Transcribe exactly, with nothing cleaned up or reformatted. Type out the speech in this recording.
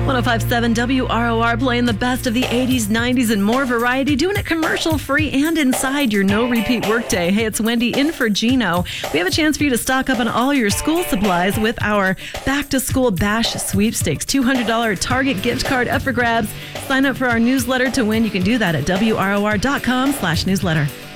oh five point seven W R O R, playing the best of the eighties, nineties, and more variety, doing it commercial-free and inside your no-repeat workday. Hey, it's Wendy in for Gino. We have a chance for you to stock up on all your school supplies with our back-to-school bash sweepstakes. two hundred dollars Target gift card up for grabs. Sign up for our newsletter to win. You can do that at W R O R dot com slash newsletter.